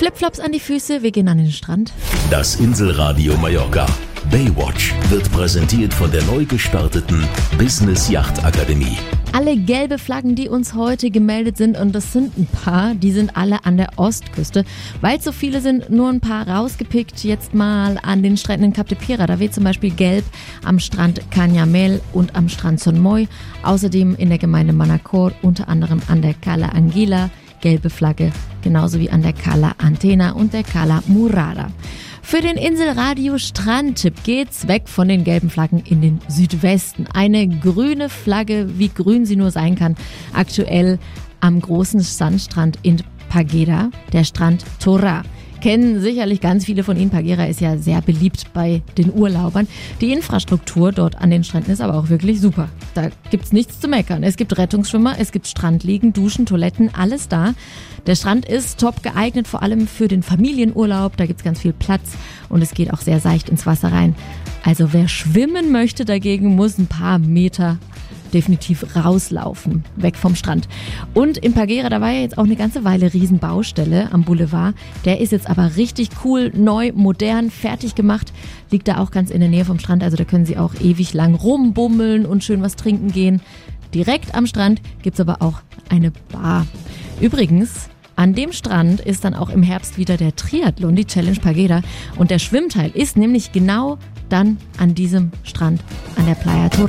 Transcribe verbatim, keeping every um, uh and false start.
Flipflops an die Füße, wir gehen an den Strand. Das Inselradio Mallorca. Baywatch wird präsentiert von der neu gestarteten Business Yacht Akademie. Alle gelbe Flaggen, die uns heute gemeldet sind, und das sind ein paar, die sind alle an der Ostküste. Weil es so viele sind, nur ein paar rausgepickt. Jetzt mal an den Stränden in Cap de Pira. Da weht zum Beispiel gelb am Strand Canyamel und am Strand Son Moy. Außerdem in der Gemeinde Manacor, unter anderem an der Cala Anguila, gelbe Flagge, genauso wie an der Cala Antena und der Cala Murada. Für den Inselradio-Strandtipp geht's weg von den gelben Flaggen in den Südwesten. Eine grüne Flagge, wie grün sie nur sein kann, aktuell am großen Sandstrand in Parguera, der Strand Torà. Kennen sicherlich ganz viele von Ihnen. Parguera ist ja sehr beliebt bei den Urlaubern. Die Infrastruktur dort an den Stränden ist aber auch wirklich super. Da gibt's nichts zu meckern. Es gibt Rettungsschwimmer, es gibt Strandliegen, Duschen, Toiletten, alles da. Der Strand ist top geeignet, vor allem für den Familienurlaub. Da gibt's ganz viel Platz und es geht auch sehr seicht ins Wasser rein. Also wer schwimmen möchte dagegen, muss ein paar Meter definitiv rauslaufen, weg vom Strand. Und in Parguera, da war ja jetzt auch eine ganze Weile Riesenbaustelle am Boulevard. Der ist jetzt aber richtig cool, neu, modern, fertig gemacht. Liegt da auch ganz in der Nähe vom Strand, also da können Sie auch ewig lang rumbummeln und schön was trinken gehen. Direkt am Strand gibt's aber auch eine Bar. Übrigens, an dem Strand ist dann auch im Herbst wieder der Triathlon, die Challenge Parguera. Und der Schwimmteil ist nämlich genau dann an diesem Strand an der Playa Torà.